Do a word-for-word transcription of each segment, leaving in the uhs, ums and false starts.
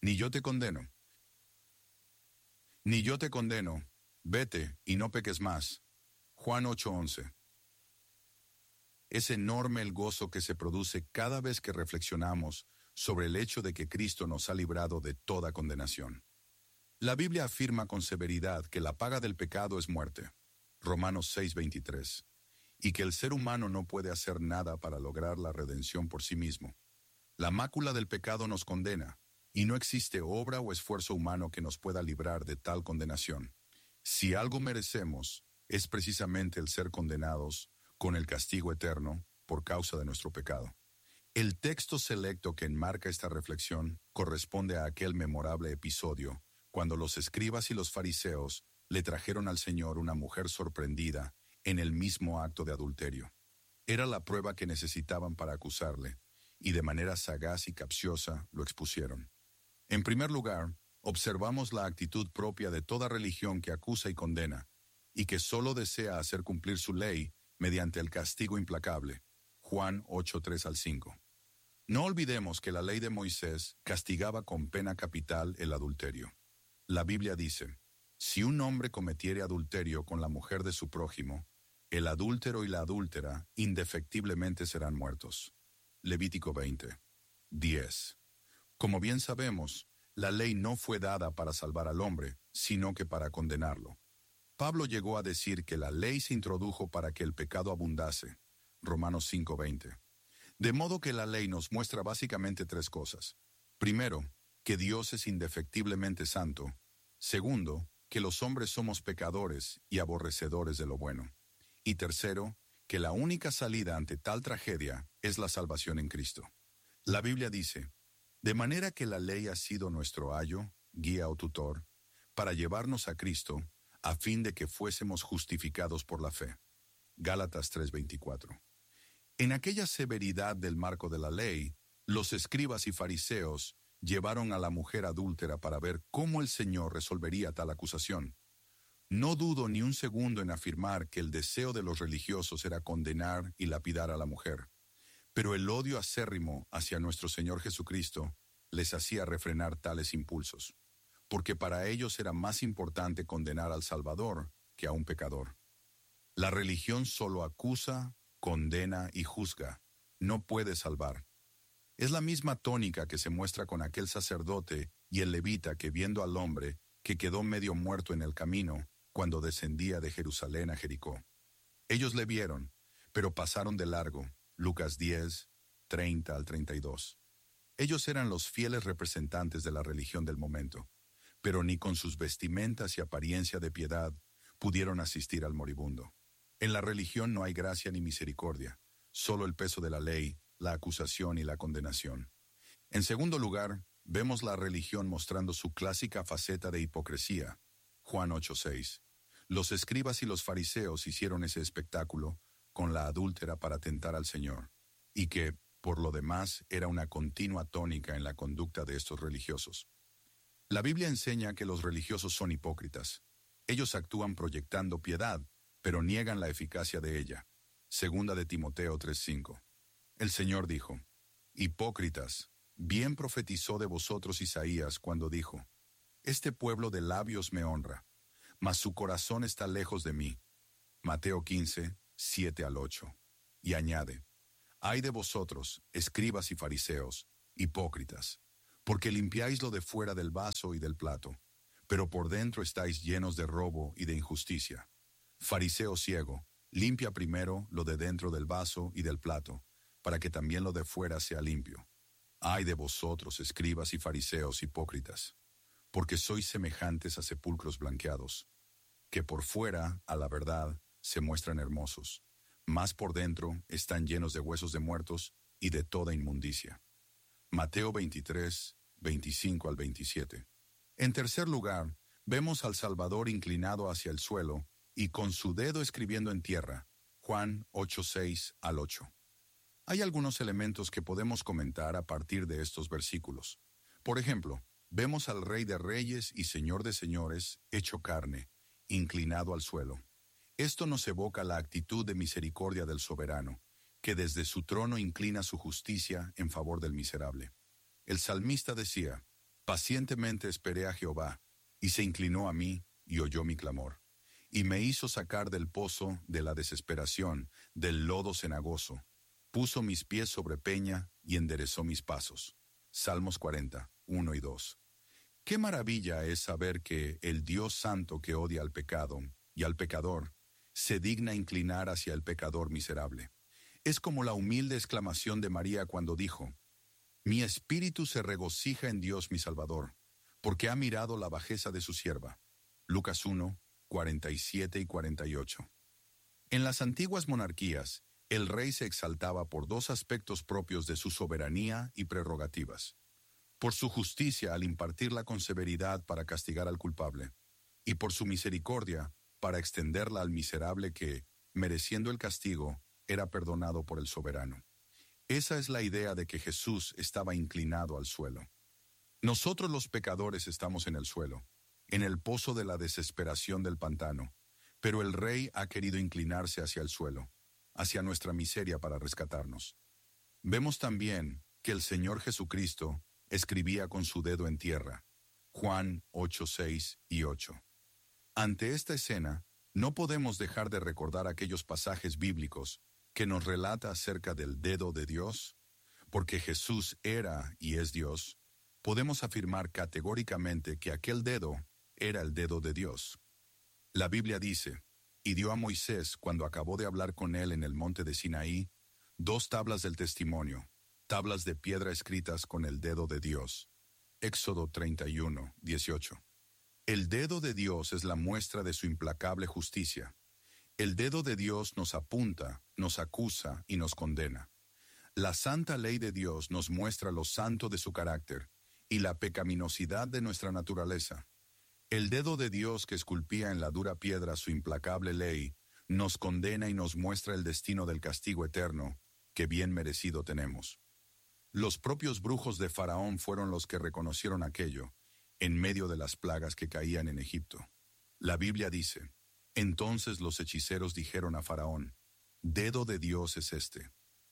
Ni yo te condeno. Ni yo te condeno. Vete y no peques más. Juan ocho once. Es enorme el gozo que se produce cada vez que reflexionamos sobre el hecho de que Cristo nos ha librado de toda condenación. La Biblia afirma con severidad que la paga del pecado es muerte, Romanos seis veintitrés, y que el ser humano no puede hacer nada para lograr la redención por sí mismo. La mácula del pecado nos condena, y no existe obra o esfuerzo humano que nos pueda librar de tal condenación. Si algo merecemos, es precisamente el ser condenados con el castigo eterno por causa de nuestro pecado. El texto selecto que enmarca esta reflexión corresponde a aquel memorable episodio cuando los escribas y los fariseos le trajeron al Señor una mujer sorprendida en el mismo acto de adulterio. Era la prueba que necesitaban para acusarle, y de manera sagaz y capciosa lo expusieron. En primer lugar, observamos la actitud propia de toda religión que acusa y condena, y que solo desea hacer cumplir su ley mediante el castigo implacable. Juan ocho tres al cinco. No olvidemos que la ley de Moisés castigaba con pena capital el adulterio. La Biblia dice, si un hombre cometiere adulterio con la mujer de su prójimo, el adúltero y la adúltera indefectiblemente serán muertos. Levítico veinte, diez. Como bien sabemos, la ley no fue dada para salvar al hombre, sino que para condenarlo. Pablo llegó a decir que la ley se introdujo para que el pecado abundase. Romanos cinco veinte. De modo que la ley nos muestra básicamente tres cosas. Primero, que Dios es indefectiblemente santo. Segundo, que los hombres somos pecadores y aborrecedores de lo bueno. Y tercero, que la única salida ante tal tragedia es la salvación en Cristo. La Biblia dice, de manera que la ley ha sido nuestro ayo, guía o tutor, para llevarnos a Cristo, a fin de que fuésemos justificados por la fe. Gálatas tres veinticuatro. En aquella severidad del marco de la ley, los escribas y fariseos llevaron a la mujer adúltera para ver cómo el Señor resolvería tal acusación. No dudo ni un segundo en afirmar que el deseo de los religiosos era condenar y lapidar a la mujer, pero el odio acérrimo hacia nuestro Señor Jesucristo les hacía refrenar tales impulsos, porque para ellos era más importante condenar al Salvador que a un pecador. La religión solo acusa, condena y juzga, no puede salvar. Es la misma tónica que se muestra con aquel sacerdote y el levita que, viendo al hombre que quedó medio muerto en el camino cuando descendía de Jerusalén a Jericó. Ellos le vieron, pero pasaron de largo. Lucas diez, treinta al treinta y dos. Ellos eran los fieles representantes de la religión del momento, pero ni con sus vestimentas y apariencia de piedad pudieron asistir al moribundo. En la religión no hay gracia ni misericordia, solo el peso de la ley, la acusación y la condenación. En segundo lugar, vemos la religión mostrando su clásica faceta de hipocresía. Juan ocho seis. Los escribas y los fariseos hicieron ese espectáculo con la adúltera para tentar al Señor, y que, por lo demás, era una continua tónica en la conducta de estos religiosos. La Biblia enseña que los religiosos son hipócritas. Ellos actúan proyectando piedad, pero niegan la eficacia de ella. Segunda de Timoteo tres cinco. El Señor dijo, hipócritas, bien profetizó de vosotros Isaías cuando dijo, este pueblo de labios me honra, mas su corazón está lejos de mí. Mateo quince, siete al ocho. Y añade, ay de vosotros, escribas y fariseos, hipócritas, porque limpiáis lo de fuera del vaso y del plato, pero por dentro estáis llenos de robo y de injusticia. Fariseo ciego, limpia primero lo de dentro del vaso y del plato, para que también lo de fuera sea limpio. Ay de vosotros, escribas y fariseos hipócritas, porque sois semejantes a sepulcros blanqueados, que por fuera, a la verdad, se muestran hermosos, mas por dentro están llenos de huesos de muertos y de toda inmundicia. Mateo veintitrés, veinticinco al veintisiete. En tercer lugar, vemos al Salvador inclinado hacia el suelo y con su dedo escribiendo en tierra. Juan ocho seis al ocho. Hay algunos elementos que podemos comentar a partir de estos versículos. Por ejemplo, vemos al Rey de Reyes y Señor de Señores, hecho carne, inclinado al suelo. Esto nos evoca la actitud de misericordia del soberano, que desde su trono inclina su justicia en favor del miserable. El salmista decía, Pacientemente esperé a Jehová, y se inclinó a mí, y oyó mi clamor, y me hizo sacar del pozo de la desesperación, del lodo cenagoso. Puso mis pies sobre peña, y enderezó mis pasos. Salmos cuarenta, uno y dos. Qué maravilla es saber que el Dios santo que odia al pecado y al pecador, se digna inclinar hacia el pecador miserable. Es como la humilde exclamación de María cuando dijo: Mi espíritu se regocija en Dios mi Salvador, porque ha mirado la bajeza de su sierva. Lucas uno, cuarenta y siete y cuarenta y ocho. En las antiguas monarquías, el rey se exaltaba por dos aspectos propios de su soberanía y prerrogativas: por su justicia al impartirla con severidad para castigar al culpable, y por su misericordia para extenderla al miserable que, mereciendo el castigo, era perdonado por el soberano. Esa es la idea de que Jesús estaba inclinado al suelo. Nosotros los pecadores estamos en el suelo, en el pozo de la desesperación del pantano, pero el Rey ha querido inclinarse hacia el suelo, hacia nuestra miseria para rescatarnos. Vemos también que el Señor Jesucristo escribía con su dedo en tierra, Juan ocho, seis y ocho. Ante esta escena, no podemos dejar de recordar aquellos pasajes bíblicos que nos relata acerca del dedo de Dios. Porque Jesús era y es Dios, podemos afirmar categóricamente que aquel dedo era el dedo de Dios. La Biblia dice: y dio a Moisés, cuando acabó de hablar con él en el monte de Sinaí, dos tablas del testimonio, tablas de piedra escritas con el dedo de Dios. Éxodo treinta y uno, dieciocho. El dedo de Dios es la muestra de su implacable justicia. El dedo de Dios nos apunta, nos acusa y nos condena. La santa ley de Dios nos muestra lo santo de su carácter y la pecaminosidad de nuestra naturaleza. El dedo de Dios que esculpía en la dura piedra su implacable ley nos condena y nos muestra el destino del castigo eterno que bien merecido tenemos. Los propios brujos de Faraón fueron los que reconocieron aquello en medio de las plagas que caían en Egipto. La Biblia dice: entonces los hechiceros dijeron a Faraón: dedo de Dios es este.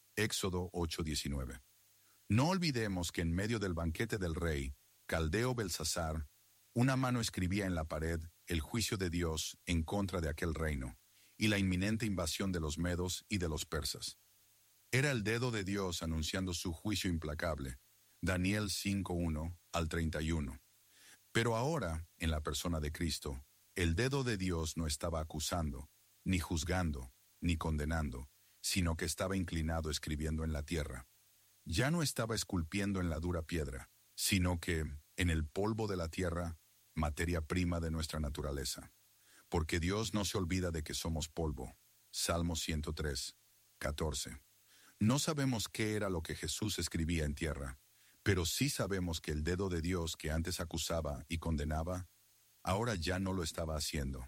Éxodo ocho, diecinueve. No olvidemos que en medio del banquete del rey, Caldeo Belsasar, una mano escribía en la pared el juicio de Dios en contra de aquel reino y la inminente invasión de los medos y de los persas. Era el dedo de Dios anunciando su juicio implacable. Daniel cinco, uno al treinta y uno. Pero ahora, en la persona de Cristo, el dedo de Dios no estaba acusando, ni juzgando, ni condenando, sino que estaba inclinado escribiendo en la tierra. Ya no estaba esculpiendo en la dura piedra, sino que, en el polvo de la tierra, materia prima de nuestra naturaleza. Porque Dios no se olvida de que somos polvo. Salmo ciento tres, catorce. No sabemos qué era lo que Jesús escribía en tierra, pero sí sabemos que el dedo de Dios que antes acusaba y condenaba, ahora ya no lo estaba haciendo.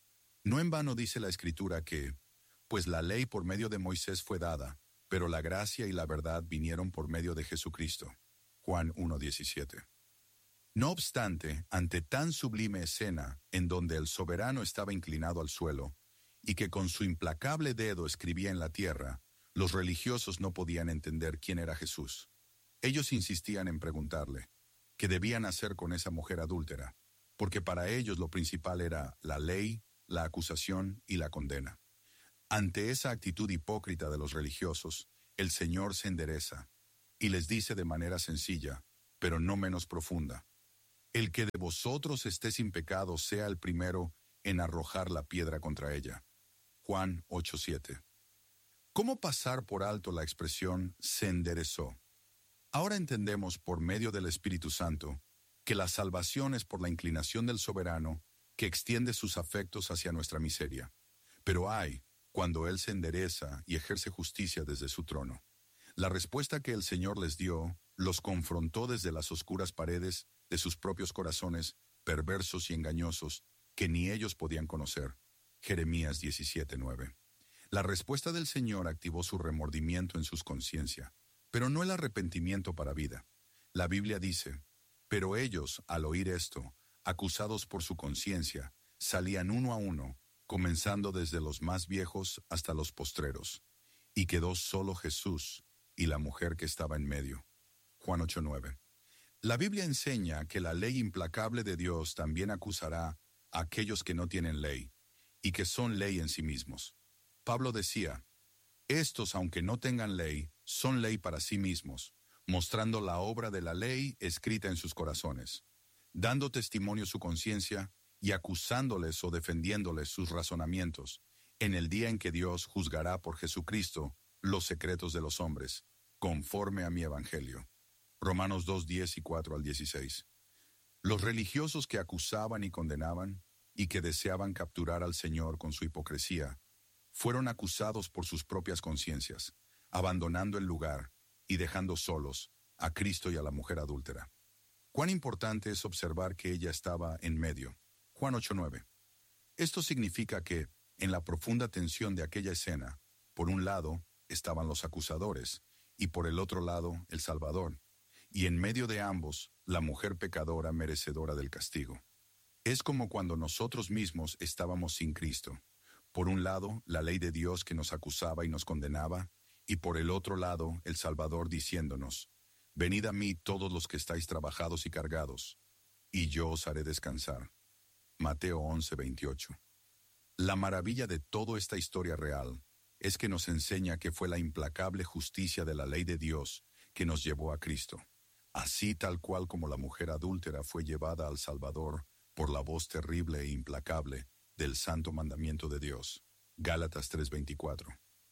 No en vano dice la Escritura que, pues la ley por medio de Moisés fue dada, pero la gracia y la verdad vinieron por medio de Jesucristo. Juan uno, diecisiete. No obstante, ante tan sublime escena, en donde el soberano estaba inclinado al suelo, y que con su implacable dedo escribía en la tierra, los religiosos no podían entender quién era Jesús. Ellos insistían en preguntarle qué debían hacer con esa mujer adúltera, porque para ellos lo principal era la ley, la acusación y la condena. Ante esa actitud hipócrita de los religiosos, el Señor se endereza y les dice de manera sencilla, pero no menos profunda: el que de vosotros esté sin pecado sea el primero en arrojar la piedra contra ella. Juan ocho, siete. ¿Cómo pasar por alto la expresión se enderezó? Ahora entendemos por medio del Espíritu Santo que la salvación es por la inclinación del soberano que extiende sus afectos hacia nuestra miseria. Pero ay, cuando Él se endereza y ejerce justicia desde su trono. La respuesta que el Señor les dio los confrontó desde las oscuras paredes de sus propios corazones, perversos y engañosos, que ni ellos podían conocer. Jeremías diecisiete, nueve. La respuesta del Señor activó su remordimiento en sus conciencia, pero no el arrepentimiento para vida. La Biblia dice: pero ellos, al oír esto, acusados por su conciencia, salían uno a uno, comenzando desde los más viejos hasta los postreros, y quedó solo Jesús y la mujer que estaba en medio. Juan ocho, nueve. La Biblia enseña que la ley implacable de Dios también acusará a aquellos que no tienen ley, y que son ley en sí mismos. Pablo decía, estos, aunque no tengan ley, son ley para sí mismos, mostrando la obra de la ley escrita en sus corazones, dando testimonio su conciencia y acusándoles o defendiéndoles sus razonamientos, en el día en que Dios juzgará por Jesucristo los secretos de los hombres, conforme a mi evangelio. Romanos dos, diez y cuatro al dieciséis. Los religiosos que acusaban y condenaban, y que deseaban capturar al Señor con su hipocresía, fueron acusados por sus propias conciencias, abandonando el lugar y dejando solos a Cristo y a la mujer adúltera. Cuán importante es observar que ella estaba en medio. Juan ocho, nueve. Esto significa que, en la profunda tensión de aquella escena, por un lado estaban los acusadores, y por el otro lado el Salvador, y en medio de ambos, la mujer pecadora merecedora del castigo. Es como cuando nosotros mismos estábamos sin Cristo. Por un lado, la ley de Dios que nos acusaba y nos condenaba, y por el otro lado, el Salvador diciéndonos, venid a mí todos los que estáis trabajados y cargados, y yo os haré descansar. Mateo once, veintiocho. La maravilla de toda esta historia real es que nos enseña que fue la implacable justicia de la ley de Dios que nos llevó a Cristo, así tal cual como la mujer adúltera fue llevada al Salvador por la voz terrible e implacable del santo mandamiento de Dios. Gálatas tres, veinticuatro.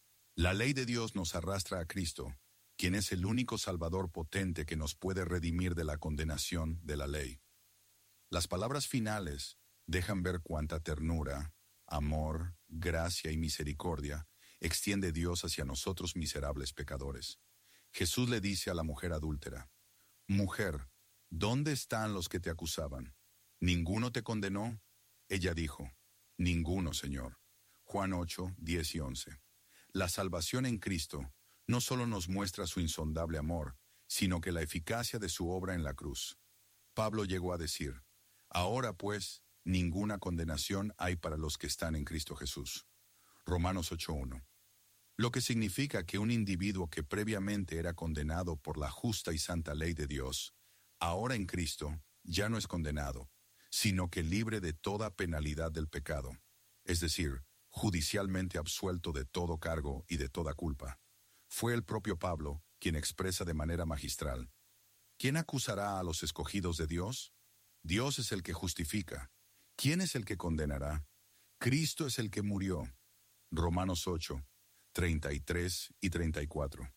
La ley de Dios nos arrastra a Cristo, quien es el único Salvador potente que nos puede redimir de la condenación de la ley. Las palabras finales dejan ver cuánta ternura, amor, gracia y misericordia extiende Dios hacia nosotros miserables pecadores. Jesús le dice a la mujer adúltera, mujer, ¿dónde están los que te acusaban? ¿Ninguno te condenó? Ella dijo, ninguno, Señor. Juan ocho, diez y once. La salvación en Cristo no solo nos muestra su insondable amor, sino que la eficacia de su obra en la cruz. Pablo llegó a decir, ahora pues, ninguna condenación hay para los que están en Cristo Jesús. Romanos ocho, uno. Lo que significa que un individuo que previamente era condenado por la justa y santa ley de Dios, ahora en Cristo ya no es condenado, sino que libre de toda penalidad del pecado, es decir, judicialmente absuelto de todo cargo y de toda culpa. Fue el propio Pablo quien expresa de manera magistral, ¿quién acusará a los escogidos de Dios? Dios es el que justifica. ¿Quién es el que condenará? Cristo es el que murió. Romanos ocho, treinta y tres y treinta y cuatro.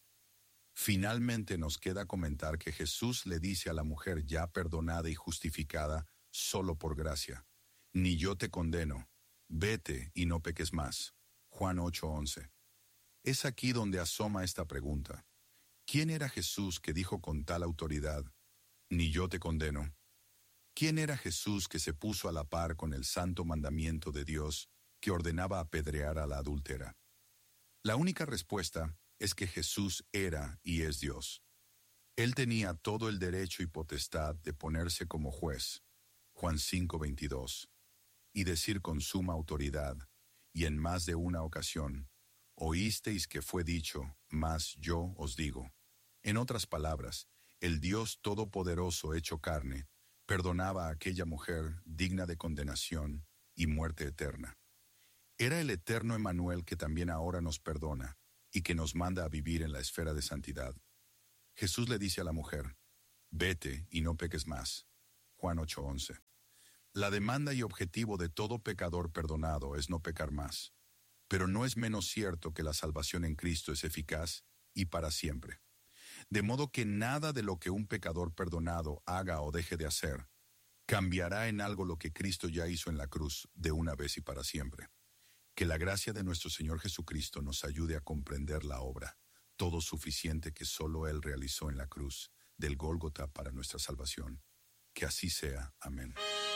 Finalmente nos queda comentar que Jesús le dice a la mujer ya perdonada y justificada solo por gracia, ni yo te condeno, vete y no peques más. Juan ocho, once. Es aquí donde asoma esta pregunta. ¿Quién era Jesús que dijo con tal autoridad, ni yo te condeno? ¿Quién era Jesús que se puso a la par con el santo mandamiento de Dios que ordenaba apedrear a la adúltera? La única respuesta es que Jesús era y es Dios. Él tenía todo el derecho y potestad de ponerse como juez, Juan cinco, veintidós, y decir con suma autoridad, y en más de una ocasión, oísteis que fue dicho, mas yo os digo. En otras palabras, el Dios Todopoderoso hecho carne, perdonaba a aquella mujer digna de condenación y muerte eterna. Era el eterno Emmanuel que también ahora nos perdona y que nos manda a vivir en la esfera de santidad. Jesús le dice a la mujer, vete y no peques más. Juan ocho, once. La demanda y objetivo de todo pecador perdonado es no pecar más, pero no es menos cierto que la salvación en Cristo es eficaz y para siempre. De modo que nada de lo que un pecador perdonado haga o deje de hacer cambiará en algo lo que Cristo ya hizo en la cruz de una vez y para siempre. Que la gracia de nuestro Señor Jesucristo nos ayude a comprender la obra, todo suficiente que solo Él realizó en la cruz del Gólgota para nuestra salvación. Que así sea. Amén.